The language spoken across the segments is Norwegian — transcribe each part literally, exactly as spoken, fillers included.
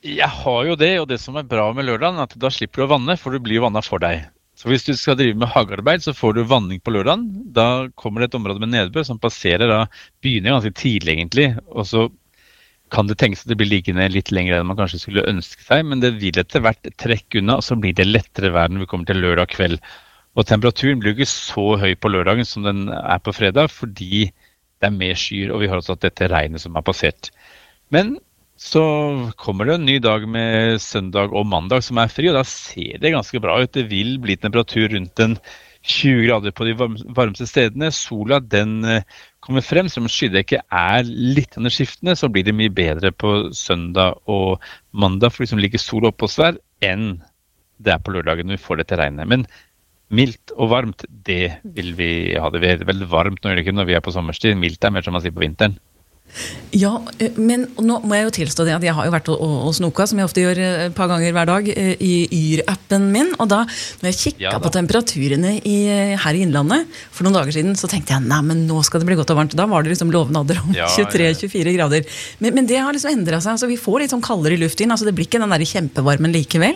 Jeg har jo det, og det som er bra med lørdagen, er at da slipper du å vanne, for du blir jo vannet for deg. Så hvis du skal drive med hagearbeid, så får du vanning på lørdagen. Da kommer det et område med nedbør som passerer, da begynner ganske tidlig egentlig, og så kan det tenkes at det blir liggende litt lenger enn man kanskje skulle ønske seg, men det vil etter hvert trekke unna, og så blir det lettere vær når vi kommer til lørdag kveld. Og temperaturen blir jo ikke så høy på lørdagen som den er på fredag, fordi det er mer skyer, og vi har også hatt dette regnet som er passert. Men så kommer det en ny dag med søndag og mandag som er fri, og da ser det ganske bra ut. Det vil bli temperatur rundt en tjue grader på de varmeste stedene. Sola, den kommer frem, som skydekket er litt skiftende, så blir det mye bedre på søndag og mandag, for de som ligger sol oppe hos der, enn det er på lørdagen når vi får dette regnet. Men mildt og varmt, det vil vi ha. Det er veldig varmt når, når vi er på sommerstid. Mildt er mer som man sier på vinteren. Ja, men nå må jeg jo tilstå det at jeg har jo vært og, og snoka, som jeg ofte gjør et par ganger hver dag, i Yr-appen min, og da, når jeg kikket ja, på temperaturene i, her i innlandet for noen dager siden, så tenkte jeg, nei, men nå skal det bli godt og varmt. Da var det liksom lovnader om ja, tjuetre til tjuefire grader. Men, men det har liksom endret seg, altså vi får litt sånn kaldere luft inn, altså det blir ikke den der kjempevarmen likevel.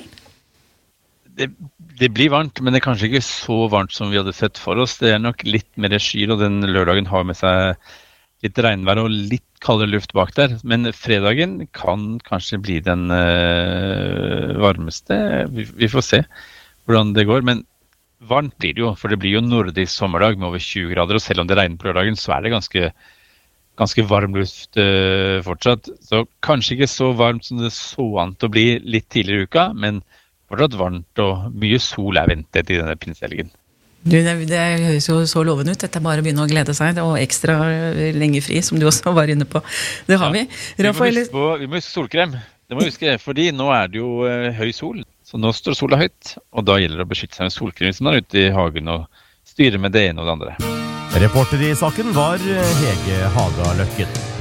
Det, det blir varmt, men det er kanskje ikke så varmt som vi hadde sett for oss. Det er nok litt mer skyer, og den lørdagen har med seg litt regnvær og litt kaldere luft bak der, men fredagen kan kanskje bli den uh, varmeste. Vi, vi får se hvordan det går, men varmt blir det jo, for det blir jo nordisk sommerdag med over tjue grader, og selv om det regner på lørdagen, så er det ganske, ganske varm luft uh, fortsatt. Så kanskje ikke så varmt som det så an til å bli litt tidligere i uka, men fortsatt varmt, og mye sol er ventet i denne pinsehelgen. Du, det, det høres jo så lovende ut. Dette er bare å begynne å glede seg, og ekstra lenge fri, som du også var inne på. Det har ja. vi. Rafael... Vi, må vi må huske solkrem. Det må vi huske, fordi nå er det jo uh, høy sol. Så nå står sola høyt, og da gjelder det å beskytte seg med solkrem hvis man er ute i hagen og styrer med det ene og det andre. Reporter i saken var Hege Haga Løkken.